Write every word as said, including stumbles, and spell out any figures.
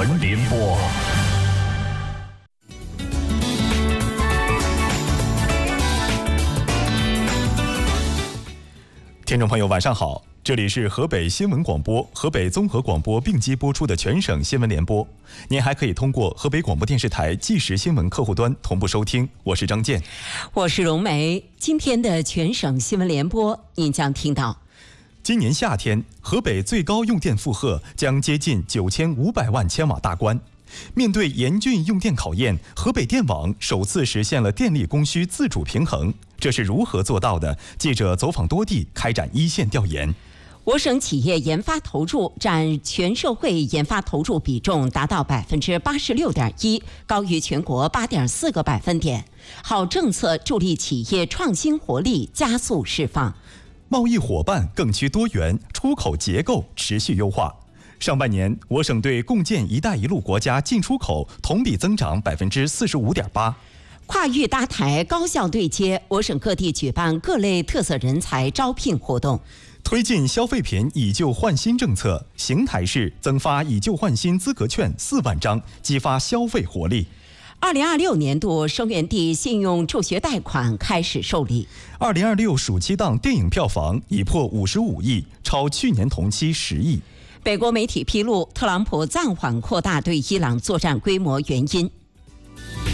闻联播。听众朋友，晚上好，这里是河北新闻广播、河北综合广播并机播出的全省新闻联播。您还可以通过河北广播电视台即时新闻客户端同步收听。我是张健， 我是荣梅。今天的全省新闻联播，您将听到： 今年夏天，河北最高用电负荷将接近九千五百万千瓦大关。面对严峻用电考验，河北电网首次实现了电力供需自主平衡。这是如何做到的？记者走访多地，开展一线调研。 我省企业研发投入占全社会研发投入比重达到百分之八十六点一，高于全国八点四个百分点。好政策助力企业创新活力加速释放。 贸易伙伴更趋多元，出口结构持续优化。上半年，我省对共建“一带一路”国家进出口同比增长百分之四十五点八。 跨域搭台，高效对接，我省各地举办各类特色人才招聘活动。 推进消费品以旧换新政策，邢台市增发以旧换新资格券四万张，激发消费活力。 二零二六年度生源地信用助学贷款开始受理。 二零二六暑期档电影票房已破五十五亿，超去年同期十亿。 美国媒体披露，特朗普暂缓扩大对伊朗作战规模原因。